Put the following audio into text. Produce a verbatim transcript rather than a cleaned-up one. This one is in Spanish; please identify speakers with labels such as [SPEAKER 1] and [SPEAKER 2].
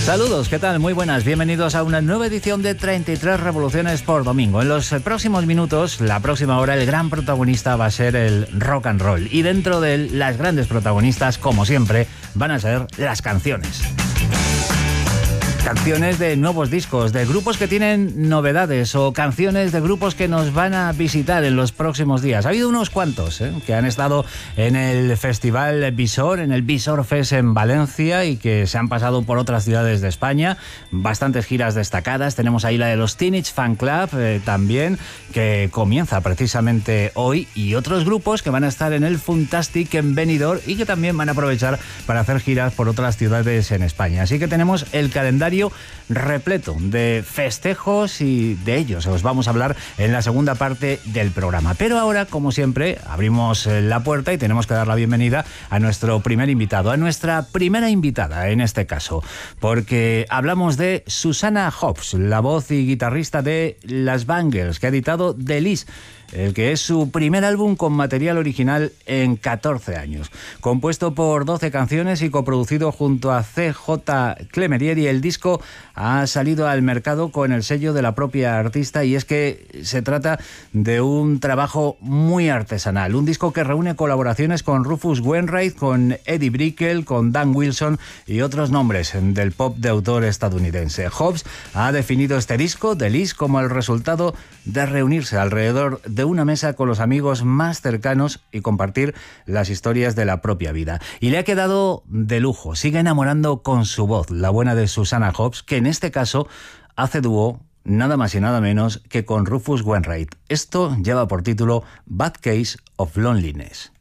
[SPEAKER 1] Saludos, ¿qué tal? Muy buenas, bienvenidos a una nueva edición de treinta y tres Revoluciones por Domingo. En los próximos minutos, la próxima hora, el gran protagonista va a ser el rock and roll. Y dentro de él, las grandes protagonistas, como siempre, van a ser las canciones. Canciones de nuevos discos, de grupos que tienen novedades o canciones de grupos que nos van a visitar en los próximos días. Ha habido unos cuantos ¿eh? que han estado en el Festival Visor, en el Visor Fest en Valencia y que se han pasado por otras ciudades de España. Bastantes giras destacadas. Tenemos ahí la de los Teenage Fan Club eh, también, que comienza precisamente hoy, y otros grupos que van a estar en el Funtastic en Benidorm y que también van a aprovechar para hacer giras por otras ciudades en España. Así que tenemos el calendario repleto de festejos y de ellos os vamos a hablar en la segunda parte del programa. Pero ahora, como siempre, abrimos la puerta y tenemos que dar la bienvenida a nuestro primer invitado, a nuestra primera invitada en este caso, porque hablamos de Susannah Hobbs, la voz y guitarrista de Las Bangles, que ha editado The List, el que es su primer álbum con material original en catorce años. Compuesto por doce canciones y coproducido junto a C J Clemerieri, el disco ha salido al mercado con el sello de la propia artista, y es que se trata de un trabajo muy artesanal, un disco que reúne colaboraciones con Rufus Wainwright, con Eddie Brickell, con Dan Wilson y otros nombres del pop de autor estadounidense. Hobbs ha definido este disco, The List, como el resultado de reunirse alrededor de una mesa con los amigos más cercanos y compartir las historias de la propia vida. Y le ha quedado de lujo, sigue enamorando con su voz, la buena de Susannah Hobbs, que en este caso hace dúo nada más y nada menos que con Rufus Wainwright. Esto lleva por título Bad Case of Loneliness.